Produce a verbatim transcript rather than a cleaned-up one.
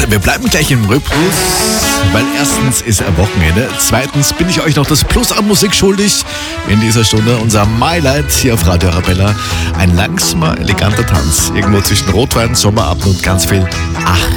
Und wir bleiben gleich im Rhythmus, weil erstens ist er Wochenende, zweitens bin ich euch noch das Plus an Musik schuldig. In dieser Stunde unser My-Light hier auf Radio Arabella. Ein langsamer, eleganter Tanz, irgendwo zwischen Rotwein, Sommerabend und ganz viel Ach.